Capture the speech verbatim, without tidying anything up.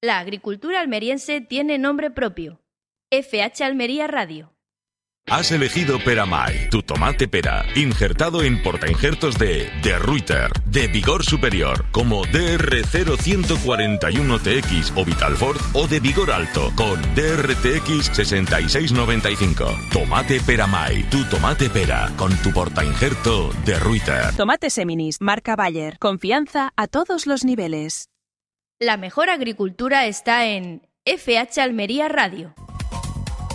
La agricultura almeriense tiene nombre propio. F H Almería Radio. Has elegido Peramay, tu tomate pera, injertado en portainjertos de De Ruyter, de vigor superior, como D R cero uno cuatro uno T X o Vitalfort, o de vigor alto, con D R T X sesenta y seis noventa y cinco. Tomate Peramay, tu tomate pera, con tu portainjerto De Ruyter. Tomate Seminis, marca Bayer. Confianza a todos los niveles. La mejor agricultura está en F H Almería Radio.